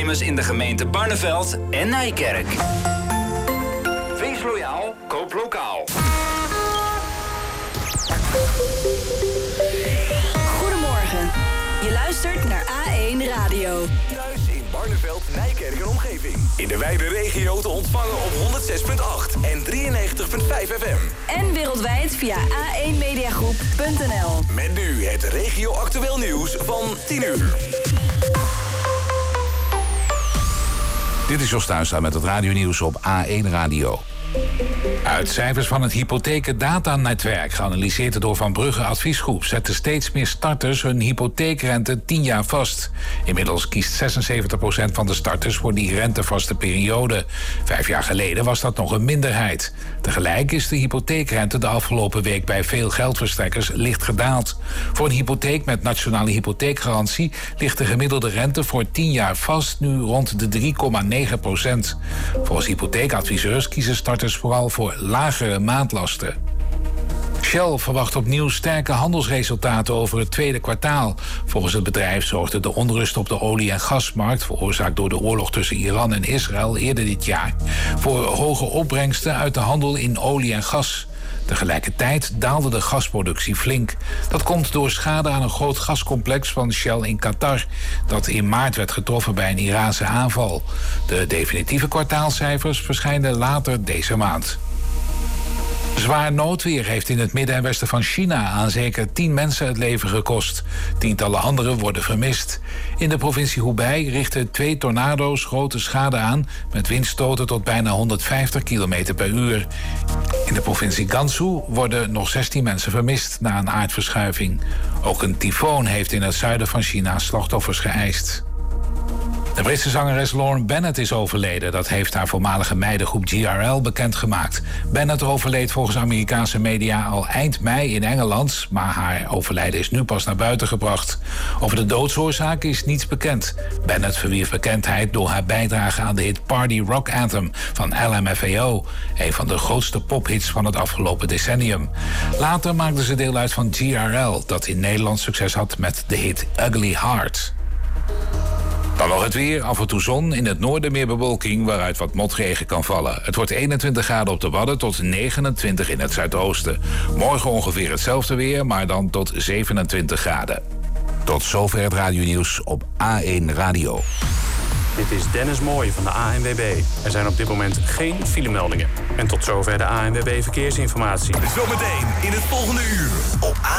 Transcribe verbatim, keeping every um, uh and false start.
ondernemers in de gemeente Barneveld en Nijkerk. Wees loyaal, koop lokaal. Goedemorgen. Je luistert naar A één Radio. Thuis in Barneveld, Nijkerk en omgeving. In de wijde regio te ontvangen op honderd zes komma acht en drieënnegentig komma vijf F M. En wereldwijd via a één mediagroep punt n l. Met nu het regio-actueel nieuws van tien uur. Dit is Jos Tuinstra met het radionieuws op A één Radio. Uit cijfers van het hypotheekdatanetwerk, geanalyseerd door Van Brugge Adviesgroep, zetten steeds meer starters hun hypotheekrente tien jaar vast. Inmiddels kiest zesenzeventig procent van de starters voor die rentevaste periode. Vijf jaar geleden was dat nog een minderheid. Tegelijk is de hypotheekrente de afgelopen week bij veel geldverstrekkers licht gedaald. Voor een hypotheek met nationale hypotheekgarantie ligt de gemiddelde rente voor tien jaar vast nu rond de drie komma negen procent. Volgens hypotheekadviseurs kiezen starters vooral voor lagere maandlasten. Shell verwacht opnieuw sterke handelsresultaten over het tweede kwartaal. Volgens het bedrijf zorgde de onrust op de olie- en gasmarkt, veroorzaakt door de oorlog tussen Iran en Israël eerder dit jaar, voor hoge opbrengsten uit de handel in olie en gas. Tegelijkertijd daalde de gasproductie flink. Dat komt door schade aan een groot gascomplex van Shell in Qatar, dat in maart werd getroffen bij een Iraanse aanval. De definitieve kwartaalcijfers verschijnen later deze maand. Zwaar noodweer heeft in het midden en westen van China aan zeker tien mensen het leven gekost. Tientallen anderen worden vermist. In de provincie Hubei richten twee tornado's grote schade aan, met windstoten tot bijna honderdvijftig kilometer per uur. In de provincie Gansu worden nog zestien mensen vermist na een aardverschuiving. Ook een tyfoon heeft in het zuiden van China slachtoffers geëist. De Britse zangeres Lauren Bennett is overleden. Dat heeft haar voormalige meidengroep G R L bekendgemaakt. Bennett overleed volgens Amerikaanse media al eind mei in Engeland, maar haar overlijden is nu pas naar buiten gebracht. Over de doodsoorzaak is niets bekend. Bennett verwierf bekendheid door haar bijdrage aan de hit Party Rock Anthem van L M F A O, een van de grootste pophits van het afgelopen decennium. Later maakte ze deel uit van G R L, dat in Nederland succes had met de hit Ugly Heart. Dan nog het weer, af en toe zon, in het noorden meer bewolking waaruit wat motregen kan vallen. Het wordt eenentwintig graden op de Wadden tot negenentwintig in het zuidoosten. Morgen ongeveer hetzelfde weer, maar dan tot zevenentwintig graden. Tot zover het radionieuws op A één Radio. Dit is Dennis Mooij van de A N W B. Er zijn op dit moment geen filemeldingen. En tot zover de A N W B Verkeersinformatie. Zometeen in het volgende uur op A